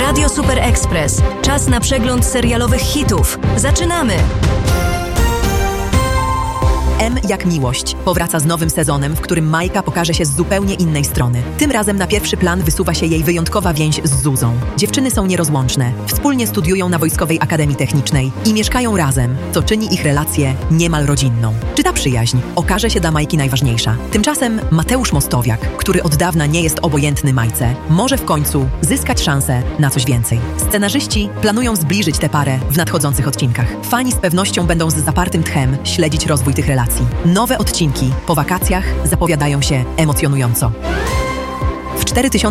Radio Super Express. Czas na przegląd serialowych hitów. Zaczynamy! M jak miłość powraca z nowym sezonem, w którym Majka pokaże się z zupełnie innej strony. Tym razem na pierwszy plan wysuwa się jej wyjątkowa więź z Zuzą. Dziewczyny są nierozłączne, wspólnie studiują na Wojskowej Akademii Technicznej i mieszkają razem, co czyni ich relację niemal rodzinną. Czy ta przyjaźń okaże się dla Majki najważniejsza? Tymczasem Mateusz Mostowiak, który od dawna nie jest obojętny Majce, może w końcu zyskać szansę na coś więcej. Scenarzyści planują zbliżyć tę parę w nadchodzących odcinkach. Fani z pewnością będą z zapartym tchem śledzić rozwój tych relacji. Nowe odcinki po wakacjach zapowiadają się emocjonująco. W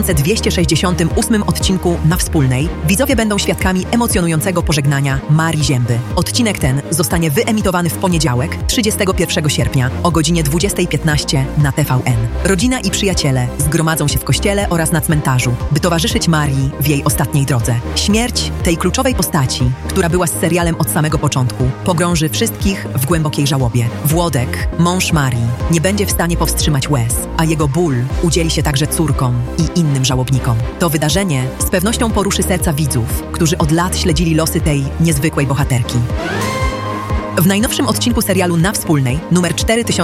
4268 odcinku Na Wspólnej widzowie będą świadkami emocjonującego pożegnania Marii Zięby. Odcinek ten zostanie wyemitowany w poniedziałek, 31 sierpnia o godzinie 20:15 na TVN. Rodzina i przyjaciele zgromadzą się w kościele oraz na cmentarzu, by towarzyszyć Marii w jej ostatniej drodze. Śmierć tej kluczowej postaci, która była z serialem od samego początku, pogrąży wszystkich w głębokiej żałobie. Włodek, mąż Marii, nie będzie w stanie powstrzymać łez, a jego ból udzieli się także córkom i innym żałobnikom. To wydarzenie z pewnością poruszy serca widzów, którzy od lat śledzili losy tej niezwykłej bohaterki. W najnowszym odcinku serialu Na Wspólnej, numer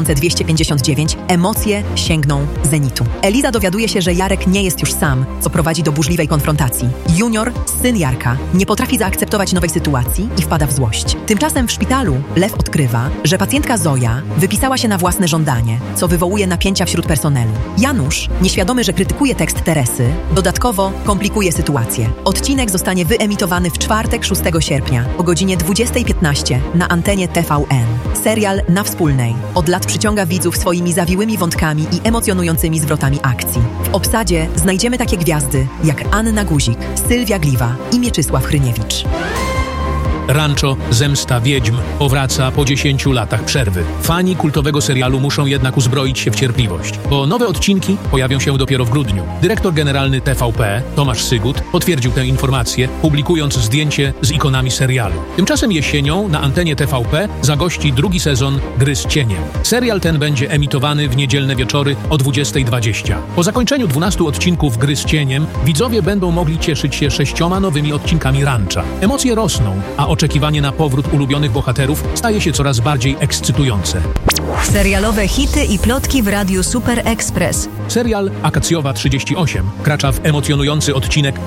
4259, emocje sięgną zenitu. Eliza dowiaduje się, że Jarek nie jest już sam, co prowadzi do burzliwej konfrontacji. Junior, syn Jarka, nie potrafi zaakceptować nowej sytuacji i wpada w złość. Tymczasem w szpitalu Lew odkrywa, że pacjentka Zoja wypisała się na własne żądanie, co wywołuje napięcia wśród personelu. Janusz, nieświadomy, że krytykuje tekst Teresy, dodatkowo komplikuje sytuację. Odcinek zostanie wyemitowany w czwartek 6 sierpnia o godzinie 20:15 na antenie TVN. Serial Na Wspólnej od lat przyciąga widzów swoimi zawiłymi wątkami i emocjonującymi zwrotami akcji. W obsadzie znajdziemy takie gwiazdy jak Anna Guzik, Sylwia Gliwa i Mieczysław Hryniewicz. Rancho Zemsta Wiedźm powraca po 10 latach przerwy. Fani kultowego serialu muszą jednak uzbroić się w cierpliwość, bo nowe odcinki pojawią się dopiero w grudniu. Dyrektor generalny TVP, Tomasz Sygut, potwierdził tę informację, publikując zdjęcie z ikonami serialu. Tymczasem jesienią na antenie TVP zagości drugi sezon Gry z cieniem. Serial ten będzie emitowany w niedzielne wieczory o 20:20. Po zakończeniu 12 odcinków Gry z cieniem widzowie będą mogli cieszyć się 6 nowymi odcinkami Rancha. Emocje rosną, a oczekiwanie na powrót ulubionych bohaterów staje się coraz bardziej ekscytujące. Serialowe hity i plotki w Radiu Super Express. Serial Akacjowa 38 wkracza w emocjonujący odcinek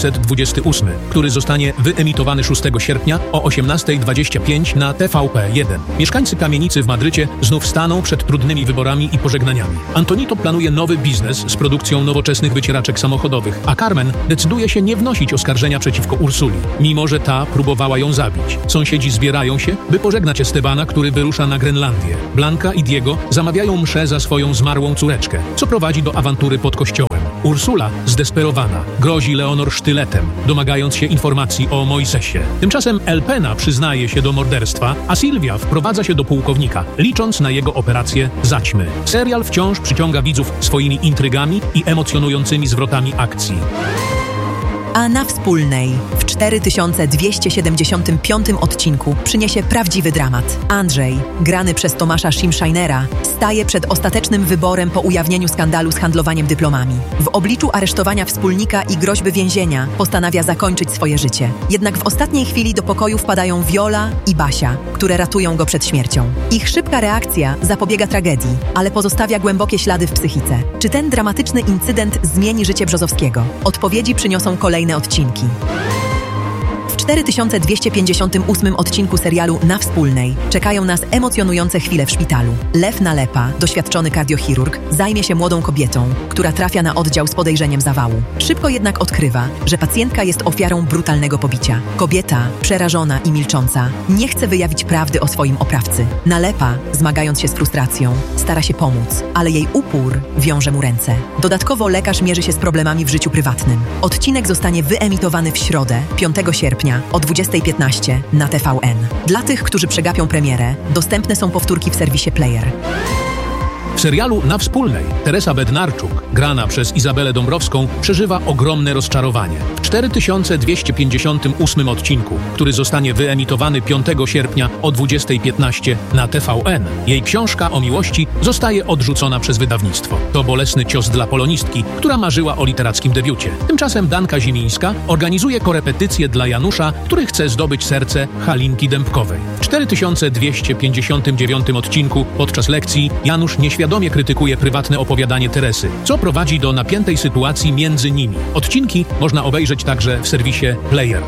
928, który zostanie wyemitowany 6 sierpnia o 18:25 na TVP1. Mieszkańcy kamienicy w Madrycie znów staną przed trudnymi wyborami i pożegnaniami. Antonito planuje nowy biznes z produkcją nowoczesnych wycieraczek samochodowych, a Carmen decyduje się nie wnosić oskarżenia przeciwko Ursuli, mimo że ta próbowała ją zabić. Sąsiedzi zbierają się, by pożegnać Estebana, który wyrusza na Grenlandię. Blanka i Diego zamawiają mszę za swoją zmarłą córeczkę, co prowadzi do awantury pod kościołem. Ursula, zdesperowana, grozi Leonor sztyletem, domagając się informacji o Mojsesie. Tymczasem Elpena przyznaje się do morderstwa, a Sylwia wprowadza się do pułkownika, licząc na jego operację zaćmy. Serial wciąż przyciąga widzów swoimi intrygami i emocjonującymi zwrotami akcji. A Na Wspólnej w 4275 odcinku przyniesie prawdziwy dramat. Andrzej, grany przez Tomasza Szymszajnera, staje przed ostatecznym wyborem po ujawnieniu skandalu z handlowaniem dyplomami. W obliczu aresztowania wspólnika i groźby więzienia postanawia zakończyć swoje życie. Jednak w ostatniej chwili do pokoju wpadają Viola i Basia, które ratują go przed śmiercią. Ich szybka reakcja zapobiega tragedii, ale pozostawia głębokie ślady w psychice. Czy ten dramatyczny incydent zmieni życie Brzozowskiego? Odpowiedzi przyniosą kolejne odcinki. W 4258 odcinku serialu Na Wspólnej czekają nas emocjonujące chwile w szpitalu. Lew Nalepa, doświadczony kardiochirurg, zajmie się młodą kobietą, która trafia na oddział z podejrzeniem zawału. Szybko jednak odkrywa, że pacjentka jest ofiarą brutalnego pobicia. Kobieta, przerażona i milcząca, nie chce wyjawić prawdy o swoim oprawcy. Nalepa, zmagając się z frustracją, stara się pomóc, ale jej upór wiąże mu ręce. Dodatkowo lekarz mierzy się z problemami w życiu prywatnym. Odcinek zostanie wyemitowany w środę, 5 sierpnia o 20:15 na TVN. Dla tych, którzy przegapią premierę, dostępne są powtórki w serwisie Player. W serialu Na Wspólnej Teresa Bednarczuk, grana przez Izabelę Dąbrowską, przeżywa ogromne rozczarowanie. W 4258 odcinku, który zostanie wyemitowany 5 sierpnia o 20:15 na TVN, jej książka o miłości zostaje odrzucona przez wydawnictwo. To bolesny cios dla polonistki, która marzyła o literackim debiucie. Tymczasem Danka Zimińska organizuje korepetycje dla Janusza, który chce zdobyć serce Halinki Dębkowej. W 4259 odcinku podczas lekcji Janusz nieświadomie krytykuje prywatne opowiadanie Teresy, co prowadzi do napiętej sytuacji między nimi. Odcinki można obejrzeć także w serwisie Player.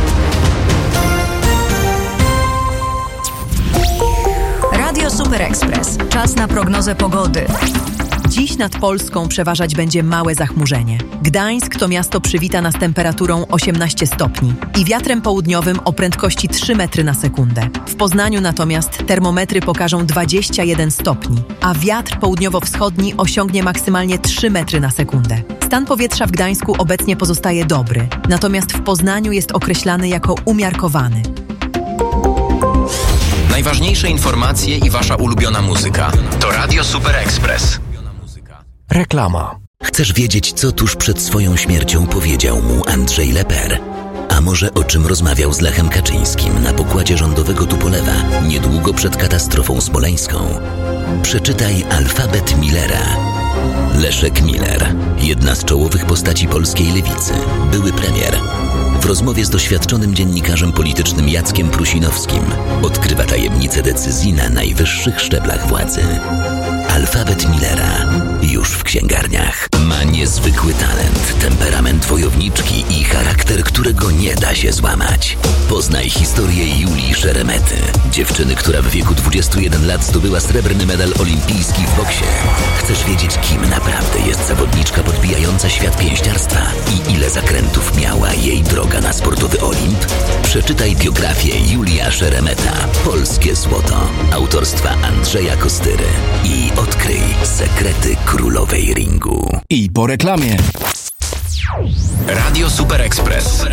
Radio Super Express. Czas na prognozę pogody. Dziś nad Polską przeważać będzie małe zachmurzenie. Gdańsk to miasto przywita nas temperaturą 18 stopni i wiatrem południowym o prędkości 3 metry na sekundę. W Poznaniu natomiast termometry pokażą 21 stopni, a wiatr południowo-wschodni osiągnie maksymalnie 3 metry na sekundę. Stan powietrza w Gdańsku obecnie pozostaje dobry, natomiast w Poznaniu jest określany jako umiarkowany. Najważniejsze informacje i wasza ulubiona muzyka to Radio Super Express. Reklama. Chcesz wiedzieć, co tuż przed swoją śmiercią powiedział mu Andrzej Leper? A może o czym rozmawiał z Lechem Kaczyńskim na pokładzie rządowego Tupolewa niedługo przed katastrofą smoleńską? Przeczytaj Alfabet Millera. Leszek Miller, jedna z czołowych postaci polskiej lewicy, były premier. W rozmowie z doświadczonym dziennikarzem politycznym Jackiem Prusinowskim odkrywa tajemnice decyzji na najwyższych szczeblach władzy. Alfabet Millera już w księgarniach. Ma niezwykły talent, temperament wojowniczki i charakter, którego nie da się złamać. Poznaj historię Julii Szeremety, dziewczyny, która w wieku 21 lat zdobyła srebrny medal olimpijski w boksie. Chcesz wiedzieć, kim naprawdę jest zawodniczka podbijająca świat pięściarstwa i ile zakrętów miała jej droga na sportowy Olimp? Przeczytaj biografię Julia Szeremeta, Polskie Złoto, autorstwa Andrzeja Kostyry i odkryj sekrety królowej ringu. I po reklamie. Radio Super Express.